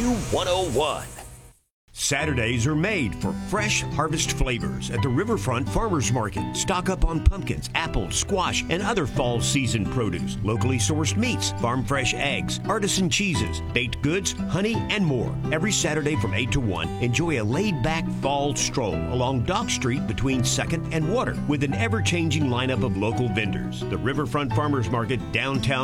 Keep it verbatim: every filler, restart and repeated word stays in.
W one oh one. Saturdays are made for fresh harvest flavors at the Riverfront Farmers Market. Stock up on pumpkins, apples, squash, and other fall season produce. Locally sourced meats, farm fresh eggs, artisan cheeses, baked goods, honey, and more. Every Saturday from eight to one, enjoy a laid-back fall stroll along Dock Street between second and Water with an ever-changing lineup of local vendors. The Riverfront Farmers Market, downtown